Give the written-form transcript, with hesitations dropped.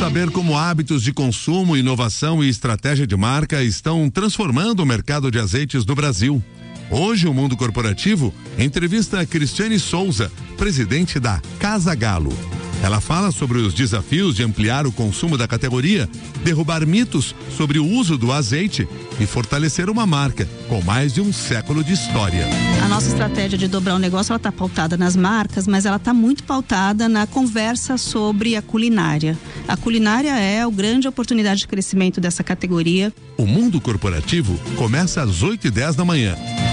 saber como hábitos de consumo, inovação e estratégia de marca estão transformando o mercado de azeites no Brasil. Hoje, o Mundo Corporativo entrevista a Cristiane Souza, presidente da Casa Galo. Ela fala sobre os desafios de ampliar o consumo da categoria, derrubar mitos sobre o uso do azeite e fortalecer uma marca com mais de um século de história. A nossa estratégia de dobrar o negócio, ela está pautada nas marcas, mas ela está muito pautada na conversa sobre a culinária. A culinária é a grande oportunidade de crescimento dessa categoria. O Mundo Corporativo começa às 8h10 da manhã